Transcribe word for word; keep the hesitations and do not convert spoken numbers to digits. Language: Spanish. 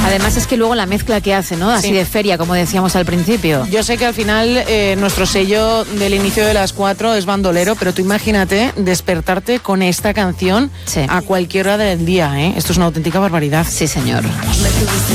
Además es que luego la mezcla que hace, ¿no? Así Sí. de feria, como decíamos al principio. Yo sé que al final eh, nuestro sello del inicio de las cuatro es bandolero, pero tú imagínate despertarte con esta canción Sí. a cualquier hora del día, ¿eh? Esto es una auténtica barbaridad. Sí, señor.